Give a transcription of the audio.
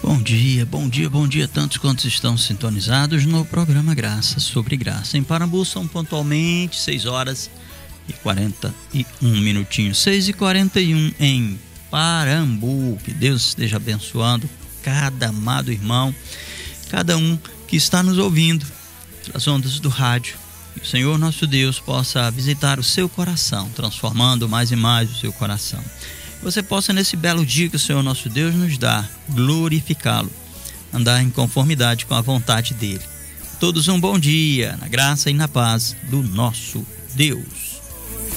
Bom dia a tantos quantos estão sintonizados no programa Graça sobre Graça. Em Parambu são pontualmente 6 horas e 41 minutinhos, 6h41 em Parambu. Que Deus esteja abençoando cada amado irmão, cada um que está nos ouvindo pelas ondas do rádio. Que o Senhor nosso Deus possa visitar o seu coração, transformando mais e mais o seu coração. Você possa, nesse belo dia que o Senhor nosso Deus nos dá, glorificá-lo, andar em conformidade com a vontade dele. Todos um bom dia, na graça e na paz do nosso Deus.